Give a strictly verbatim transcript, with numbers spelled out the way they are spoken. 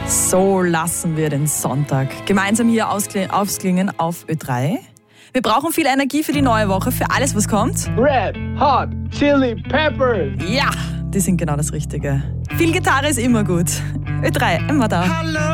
So lassen wir den Sonntag gemeinsam hier auskli- ausklingen auf Ö drei. Wir brauchen viel Energie für die neue Woche, für alles, was kommt. Red Hot Chili Peppers. Ja, die sind genau das Richtige. Viel Gitarre ist immer gut. Ö drei, immer da.